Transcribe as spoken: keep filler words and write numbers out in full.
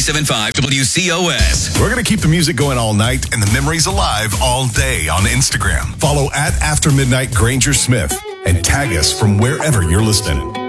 ninety-seven point five W C O S. We're going to keep the music going all night and the memories alive all day on Instagram. Follow at After Midnight Granger Smith and tag us from wherever you're listening.